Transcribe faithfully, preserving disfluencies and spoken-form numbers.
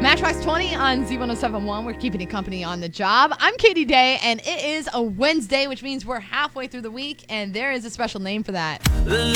Matchbox twenty on Z one oh seven point one. We're keeping you company on the job. I'm Katie Day, and it is a Wednesday, which means we're halfway through the week, and there is a special name for that.